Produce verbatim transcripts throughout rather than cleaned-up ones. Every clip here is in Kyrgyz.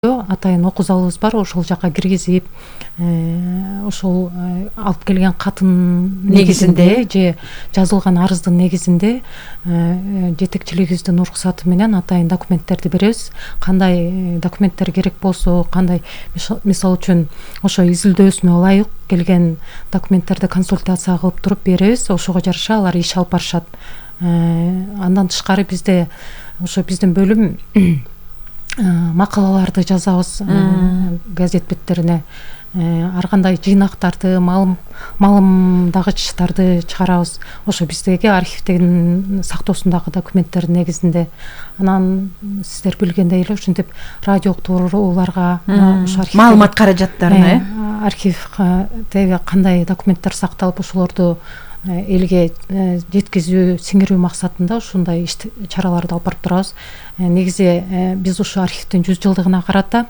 атайын окуу залыбыз бар, ошол жака киргизип, ошол алып келген катын негизинде же жазылган арыздын негизинде жетекчилигибиздин уруксаты менен атайын документтерди беребиз. Кандай документтер керек болсо, кандай мисалы үчүн ошо изилдөөсүнө ылайык келген документтерди консультация кылып туруп беребиз. Ошого жараша алар иш алып барышат. Андан тышкары бизде ошо биздин бөлүм макалаларды жазабыз газет беттерине, ар кандай жыйнактарды, малым малымдагычтарды чыгарабыз. Ошо биздеги архивдин сактоосундагы документтердин негизинде. Анан сиздер билгендей эле ушинтип радио уктурууларга ошо маалымат каражаттарына архивдеги кандай документтер сакталып, ошолорду элге жеткизүү, сиңирүү максатында ушундай чараларды алып барып турабыз. Негизи биз ушу архивдин жүз жылдыгына карата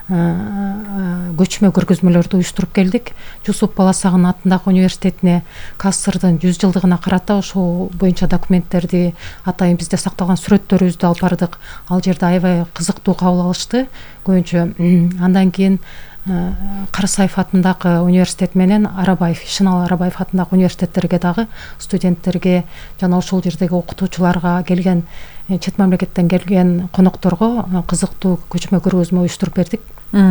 көчмө көргөзмөлөрдү уюштуруп келдик. Жусуп Баласагын атындагы университетине КАССРдын жүз жылдыгына карата ошол боюнча документтерди, атайын бизде сакталган сүрөттөрүбүздү алып бардык. Ал жерде аябай кызыктуу кабыл алышты көбүнчө. Андан кийин Карасаев атындагы университет менен Арабаев, Шынал Арабаев атындагы университеттерге дагы студенттерге жана ошол жердеги окутуучуларга, келген чет мамлекеттен келген конокторго кызыктуу көчмө көргөзмө уюштуруп бердик.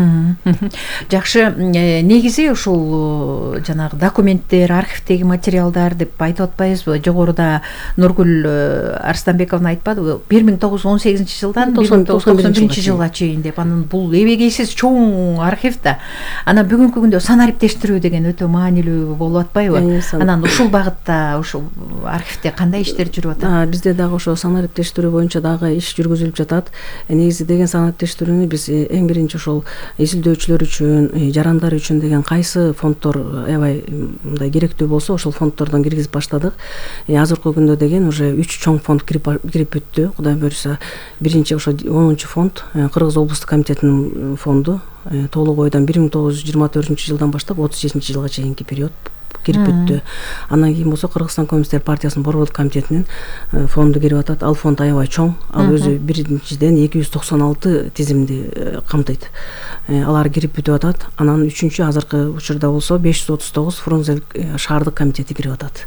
Жакшы, негизи ушул жанагы документтер, архивдеги материалдар деп айтып атпайбызбы? Жогоруда Нургүл Арстанбековна айтпадыбы? бир миң тогуз жүз он сегизинчи жылдан бир миң тогуз жүз токсон биринчи жылга чейин деп. Анан бул эбегейсиз чоң архив да. Анан бүгүнкү күндө санариптештирүү деген өтө маанилүү болуп атпайбы? Анан ушул багытта, ушул архивде кандай иштер жүрүп атат? Бизде дагы ошо санариптештирүү боюнча дагы иш жүргүзүлүп жатат. Негизи деген санариптештирүүнү биз эң биринчи ошол изилдөөчүлөр үчүн, жарандар үчүн деген кайсы фонддор аябай мындай керектүү болсо, ошол фонддордон киргизип баштадык. Азыркы күндө деген уже үч чоң фонд кирип бүттү. Кудай буюрса, биринчи ошо онунчу фонд, Кыргыз облустук комитетинин фонду толук ойдон бир миң тогуз жүз жыйырма төртүнчү жылдан баштап отуз жетинчи жылга чейинки период кирип бүттү. Андан кийин болсо Кыргызстан коммунисттер партиясынын Борбордук комитетинин фонду кирип атат. Ал фонд аябай чоң. Ал өзү биринчиден эки жүз токсон алты тизимди камтыйт. Алар кирип бүтүп атат. Анан үчүнчү азыркы учурда болсо беш жүз отуз тогуз Фрунзе шаардык комитети кирип атат.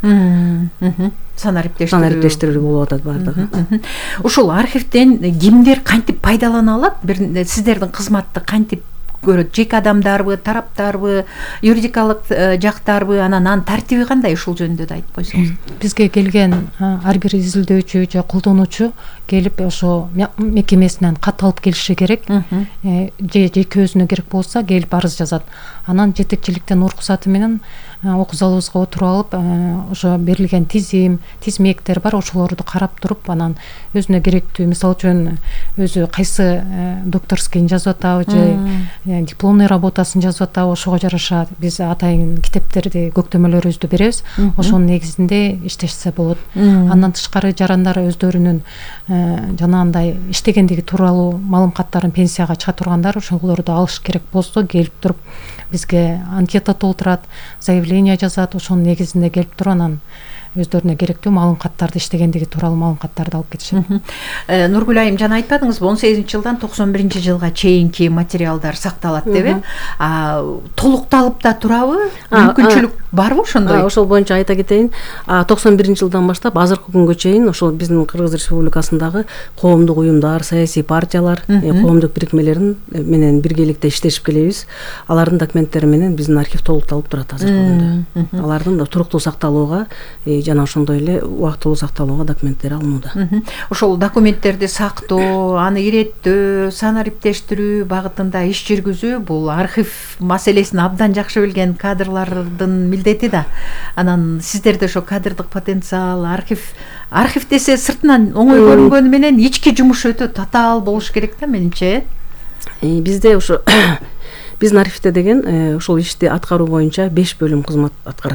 Санариптештирүү болуп атат бардыгы. Ушул архивден кимдер кантип пайдалана алат? Бир сиздердин кызматты кантип көрөт? Жеке адамдарбы, тараптарбы, юридикалык жактарбы, анан анын тартиби кандай? Ушул жөнүндө да айтып койсоңуз. Бизге келген ар бир изилдөөчү же колдонуучу келип ошо мекемесинен кат алып келиши керек. Же жеке өзүнө керек болса келип арыз жазат. Анан жетекчиликтен уруксаты менен окуу залыбызга отуруп алып, ошо берилген тизим, тизмектер бар, ошолорду карап туруп, анан өзүнө керектүү, мисалы үчүн өзү кайсы докторскийин жазып атабы же дипломный работасын жазып атабы, ошого жараша биз атайын китептерди, көктөмөлөрүбүздү беребиз. Ошонун негизинде иштешсе болот. Андан тышкары жарандар өздөрүнүн жанагындай иштегендиги тууралуу маалым каттарын, пенсияга чыга тургандар ошолорду алыш керек болсо келип туруп бизге анкета толтурат, заявление жазат. Ошонун негизинде келип туруп анан өздөрүнө керектүү маалым каттарды, иштегендиги тууралуу маалым каттарды алып кетишет. Нургүл айым, жана айтпадыңызбы, он сегизинчи жылдан токсон биринчи жылга чейинки материалдар сакталат деп? Толукталып да турабы? Мүмкүнчүлүк барбы ошондой? Ошол боюнча айта кетейин. токсон биринчи жылдан баштап азыркы күнгө чейин ошол биздин Кыргыз Республикасындагы коомдук уюмдар, саясий партиялар, коомдук бирикмелерин менен биргеликте иштешип келебиз. Алардын документтери менен биздин архив толукталып турат азыркы күндө. Алардын да туруктуу сакталууга жана ошондой эле убактылуу сакталууга документтер алынууда. Ошол документтерди сактоо, аны иреттөө, санариптештирүү багытында иш жүргүзүү бул архив маселесин абдан жакшы билген кадрлардын милдети да. Анан сиздерде ошо кадрдык потенциал, архив архив десе сыртынан оңой көрүнгөнү менен ички жумуш өтө татаал болуш керек да, менимче. Бизде ошо биздин архивде деген ошол ишти аткаруу боюнча беш бөлүм кызмат аткарат.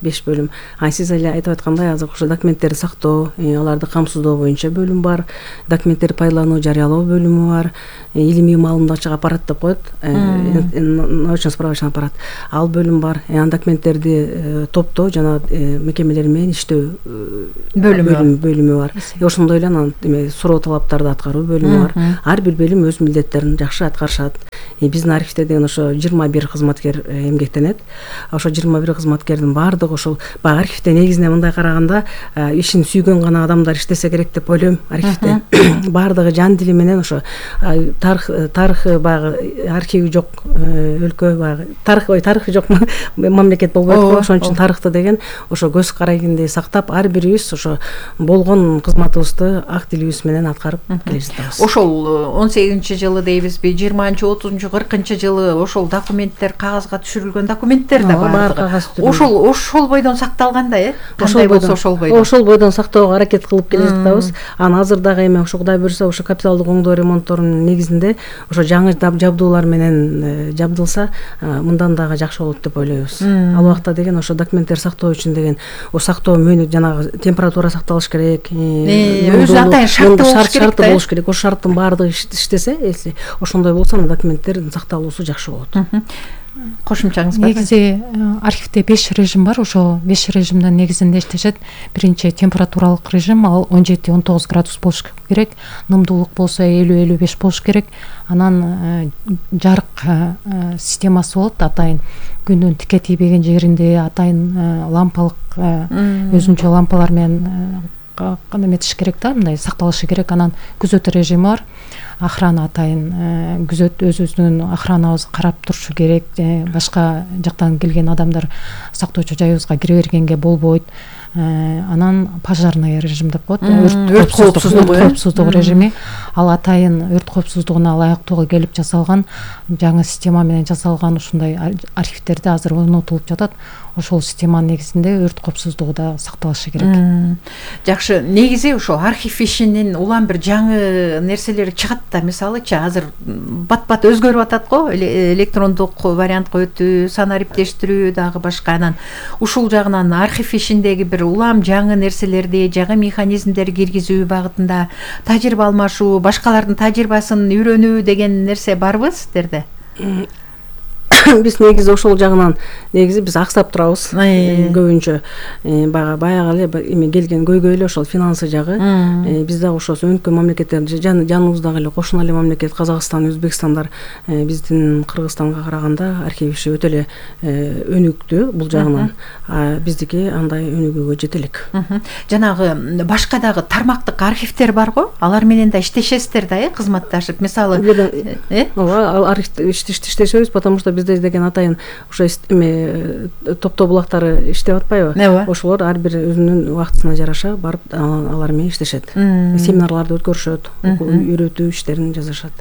беш бөлүм. Ан сиз эле айтып аткандай азыр ошо документтерди сактоо, аларды камсыздоо боюнча бөлүм бар, документтерди пайдалануу, жарыялоо бөлүмү бар, илимий маалыматчы аппарат деп коет, научно-справочный аппарат, ал бөлүм бар. Анан документтерди топтоо жана мекемелер менен иштөө бөлүмү бөлүмү бар. Ошондой эле анан суроо талаптарды аткаруу бөлүмү бар. Ар бир бөлүм өз милдеттерин жакшы аткарышат. Биздин архивде деген ошо жыйырма бир кызматкер эмгектенет. Ошо жыйырма бир кызматкердин баардыгы ошол баягы архивде негизинен мындай караганда ишин сүйгөн гана адамдар иштесе керек деп ойлойм. Архивде баардыгы жан дили менен ошо тарых тарыхы баягы архиви жок өлкө, баягы тарых ой тарыхы жок мамлекет болбойт го. Ошон үчүн тарыхты деген ошо көз карайгиндей сактап, ар бирибиз ошо болгон кызматыбызды ак дилибиз менен аткарып келе жатабыз. Ошол он сегизинчи жылы дейбизби, жыйырманчы, отузунчу, кыркынчы жылы ошол документтер, кагазга түшүрүлгөн документтер да бар. Ошол ошол бойдон сакталган да, э? Кандай болсо ошол бойдон. Ошол бойдон сактоого аракет кылып келе жатабыз. Анан азыр дагы эми ошо Кудай буйрса ошо капиталдык оңдоо ремонтторунун негизинде ошо жаңы жабдуулар менен жабдылса, мындан дагы жакшы болот деп ойлойбуз. Ал убакта деген ошо документтер сактоо үчүн деген о сактоо мөөнөт жанагы температура сакталыш керек. Өзү атайын шарты болуш керек. Ошол шарттын баардыгы иштесе, если ошондой болсо, документтердин сакталуусу жакшы болот. Кошумчаңыз бар? Негизи архивде беш режим бар. Ошо беш режимдин негизинде иштешет. Биринчи температуралык режим, ал он жети он тогуз градус болуш керек. Нымдуулук болсо элүү элүү беш болуш керек. Анан жарык системасы болот. Атайын күндүн тике тийбеген жеринде атайын лампалык өзүнчө лампалар менен эметиш керек да, мындай сакталышы керек. Анан күзөтүү режими бар. Охрана атайын күзөт, өзүбүздүн охранабыз карап турушу керек. Башка жактан келген адамдар сактоочу жайыбызга кире бергенге болбойт. Анан пожарный режим деп коет, өрт коопсуздук режими. Ал атайын өрт коопсуздугуна ылайыктуу келип жасалган, жаңы система менен жасалган ушундай архивтерде азыр орнотулуп жатат. Ошол системанын негизинде өрт коопсуздугу да сакталышы керек. Жакшы, негизи ошо архив ишинин улам бир жаңы нерселери чыгат да, мисалычы азыр бат-бат өзгөрүп атат го, электрондук вариантка өтүү, санариптештирүү дагы башка. Анан ушул жагынан архив ишиндеги бир улам жаңы нерселерди, жаңы механизмдерди киргизүү багытында тажрыйба алмашуу, башкалардын тажрыйбасын үйрөнүү деген нерсе барбы сиздерде? Биз негизи ошол жагынан негизи биз аксап турабыз. Көбүнчө баягы баягы эле эме келген көйгөй эле ошол финансы жагы. Биз дагы ошо өнүккөн мамлекеттер, жаныбыздагы эле кошуна эле мамлекет Казакстан, Өзбекстандар биздин Кыргызстанга караганда архив иши өтө эле өнүктү бул жагынан. Биздики андай өнүгүүгө жете элек. Жанагы башка дагы тармактык архивтер бар го, алар менен да иштешесиздер да, э, кызматташып. Мисалы, э? Ооба, архив иштешебиз, потому что бизде деген атайын ошо эме топтоо булактары иштеп атпайбы? Ошолор ар бир өзүнүн убактысына жараша барып алар менен иштешет. Семинарларды өткөрүшөт, үйрөтүү иштерин жасашат.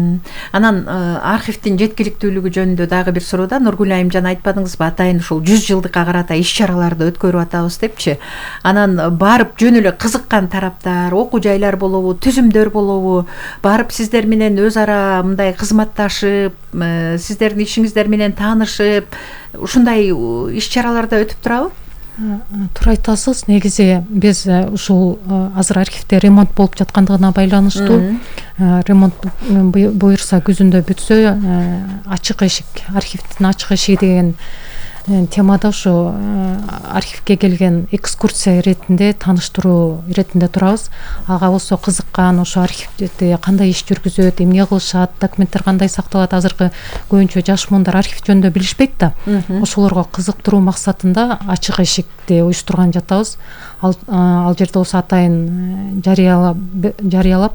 Анан архивдин жеткиликтүүлүгү жөнүндө дагы бир суроо да, Нургүл Айымжан, айтпадыңызбы, атайын ушул жүз жылдыкка карата иш-чараларды өткөрүп атабыз депчи. Анан барып жөн эле кызыккан тараптар, окуу жайлар болобу, түзүмдөр болобу, барып сиздер менен өз ара мындай кызматташып, сиздердин ишиңиздер менен таанышып, ушундай иш-чараларда өтүп турабы? Туура айтасыз. Негизи биз ушул азыр архивде ремонт болуп жаткандыгына байланыштуу, ремонт буюрса күзүндө бүтсө, ачык эшик, архивдин ачык эшиги деген темада ошо архивге келген экскурсия иретинде, тааныштыруу иретинде турабыз. Ага болсо кызыккан, ошо архивде кандай иш жүргүзөт, эмне кылышат, документтер кандай сакталат, азыркы көбүнчө жаш муундар архив жөнүндө билишпейт да. Ошолорго кызыктыруу максатында ачык эшикти уюштурган жатабыз. Ал, ал жерде болсо атайын жарыялап, жарыялап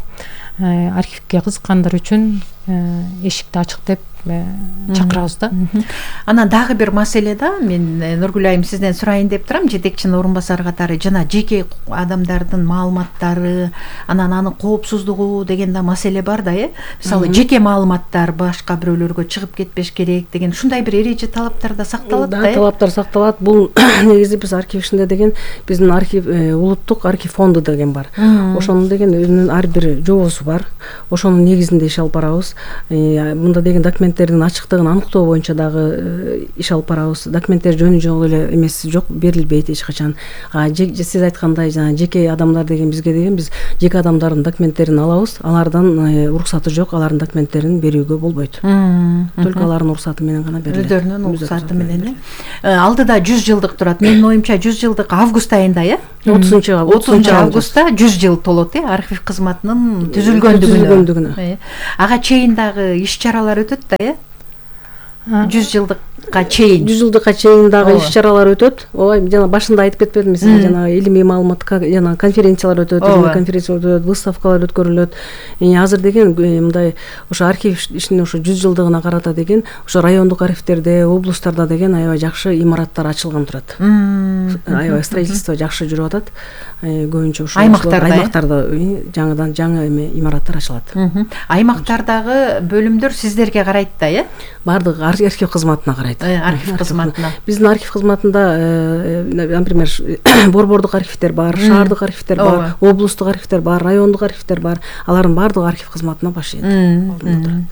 архивге кызыккандар үчүн эшикти ачык деп чакырабыз да. Анан дагы бир маселе да, мен Нургүл Айым сизден сурайын деп турам, жетекчинин орун басары катары, жана жеке адамдардын маалыматтары, анан анын коопсуздугу деген да маселе бар да, э? Мисалы, жеке маалыматтар башка бирөөлөргө чыгып кетпеш керек деген ушундай бир эреже талаптар да сакталат да, э? Талаптар сакталат. Бул негизи биз архив ишинде деген биздин архив улуттук архив фонду деген бар. Ошонун деген өзүнүн ар бир жобосу бар. Ошонун негизинде иш алып барабыз. Мында деген документ документтердин ачыктыгын аныктоо боюнча дагы иш алып барабыз. Документтер жөнү жок эле эмес жок, берилбейт эч качан. Сиз айткандай жана жеке адамдар деген бизге деген биз жеке адамдардын документтерин алабыз. Алардан уруксаты жок, алардын документтерин берүүгө болбойт. Только алардын уруксаты менен гана берилет. Өздөрүнүн уруксаты менен. Алдыда жүз жылдык турат. Менин оюмча жүз жылдык август айында, э? отузунчу августта жүз жыл толот, э? Архив кызматынын түзүлгөндүгүнө. Ага чейин дагы иш-чаралар өтөт да, э? жүз жылдыкка чейин. жүз жылдыкка чейин дагы иш-чаралар өтөт. Ой, жана башында айтып кетпедимби, жана илимий маалымат жана конференциялар өтөт, илимий конференциялар өтөт, выставкалар өткөрүлөт. Азыр деген мындай ошо архив ишинин ошо жүз жылдыгына карата деген ошо райондук архивтерде, облустарда деген аябай жакшы имараттар ачылган турат. Аябай строительство жакшы жүрүп атат. Көбүнчө ошо аймактарда жаңыдан жаңы эме имараттар ачылат. Аймактардагы бөлүмдөр сиздерге карайт да, э? Бардыгы архив кызматына карайт. Архив кызматына. Биздин архив кызматында, например, борбордук архивдер бар, шаардык архивдер бар, облустук архивдер бар, райондук архивдер бар. Алардын бардыгы архив кызматына баш ийет.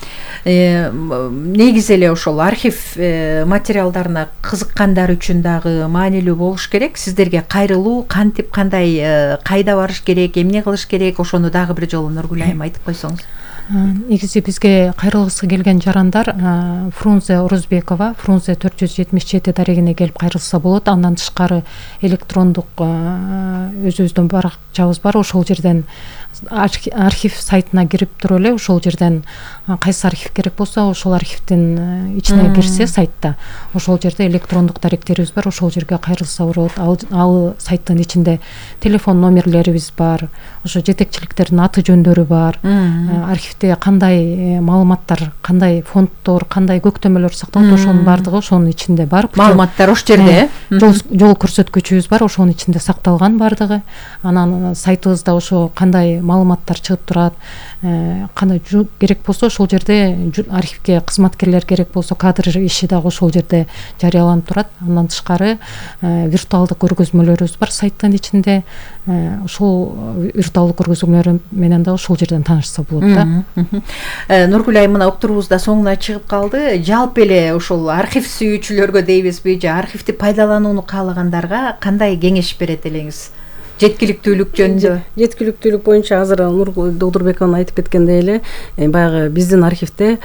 Негизи эле ошол архив материалдарына кызыккандар үчүн дагы маанилүү болуш керек. Сиздерге кайрылуу, кантип, кандай, кайда барыш керек, эмне кылыш керек, ошону дагы бир жолу Нургүл айым айтып койсоңуз. Негизи бизге кайрылгысы келген жарандар Фрунзе Орузбекова, Фрунзе төрт жүз жетимиш жети дарегине келип кайрылса болот. Андан тышкары электрондук өзүбүздүн баракчабыз бар. Ошол жерден архив сайтына кирип туруп эле ошол жерден кайсы архив керек болсо ошол архивдин ичине кирсе сайтта, ошол жерде электрондук даректерибиз бар. Ошол жерге кайрылса болот. Ал сайттын ичинде телефон номерлерибиз бар, ошо жетекчиликтердин аты жөндөрү бар, архивде кандай маалыматтар, кандай фонддор, кандай көктөмөлөр сакталат, ошонун бардыгы ошонун ичинде бар. Маалыматтар ошол жерде, жол көрсөткүчүбүз бар, ошонун ичинде сакталган бардыгы. Анан сайтыбызда ошо кандай маалыматтар чыгып турат, кандай керек болсо ошол жерде архивге кызматкерлер керек болсо кадр иши дагы ошол жерде жарыяланып турат. Андан тышкары виртуалдык көргөзмөлөрүбүз бар сайттын ичинде. Ошол виртуалдык көргөзмөлөр менен да ошол жерден таанышса болот да. Нургүл айым, мына уктуруубуз да соңуна чыгып калды. Жалпы эле ошол архив сүйүүчүлөргө дейбизби, же архивди пайдаланууну каалагандарга кандай кеңеш берет элеңиз? Жеткиликтүүлүк жөнүндө. Жеткиликтүүлүк боюнча азыр Нургүл Догдурбекова айтып кеткендей эле, баягы биздин архивде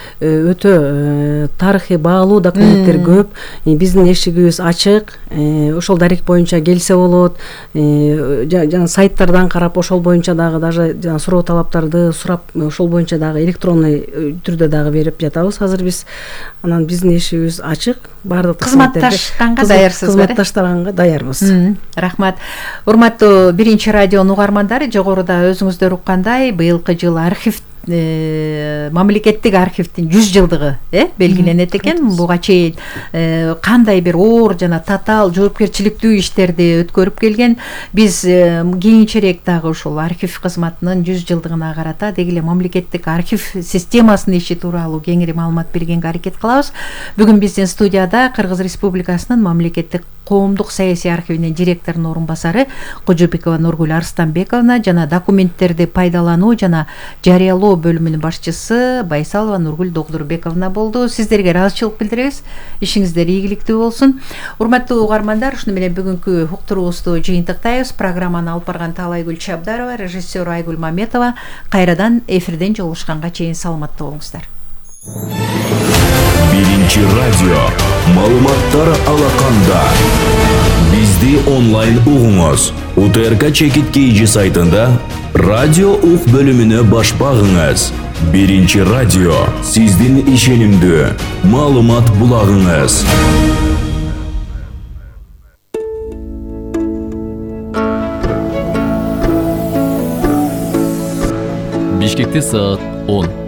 өтө тарыхый баалуу документтер көп. Биздин эшигибиз ачык. Ошол дарек боюнча келсе болот. Жана сайттардан карап ошол боюнча дагы даже жана суроо талаптарды сурап ошол боюнча дагы электронный түрдө дагы берип жатабыз. Азыр биз анан биздин эшигибиз ачык. Бардык кызматташканга даярсызбы? Кызматташтырганга даярбыз. Рахмат. Урматтуу Биринчи радио угармандары, жогоруда өзүңүздөр уккандай, быйылкы жыл архив мамлекеттик архивдин жүз жылдыгы белгиленет экен. Буга чейин кандай бир оор жана татаал жоопкерчиликтүү иштерди өткөрүп келген. Биз кийинчерээк дагы ушул архив кызматынын жүз жылдыгына карата деги эле мамлекеттик архив системасынын иши тууралуу кеңири маалымат бергенге аракет кылабыз. Бүгүн биздин студияда Кыргыз Республикасынын мамлекеттик коомдук саясий архивинин директорунун орун басары Кожобекова Нургүл Арстанбековна жана документтерди пайдалануу жана жарыялоо бөлүмүнүн башчысы Байсалова Нургүл Догдурбековна болду. Сиздерге ыраазычылык билдиребиз. Ишиңиздер ийгиликтүү болсун. Урматтуу угармандар, ушуну менен бүгүнкү уктуруубузду жыйынтыктайбыз. Программаны алып барган Таалайгүл Чабдарова, режиссер Айгүл Маметова. Кайрадан эфирден жолугушканга чейин саламатта болуңуздар. Биринчи радио маалыматтар алаканда. Бизди онлайн угуңуз. УТРК Чекит Кейжи сайтында радио ук бөлүмүнө баш багыңыз. Биринчи радио сиздин ишенимдүү маалымат булагыңыз. Бишкекте саат он.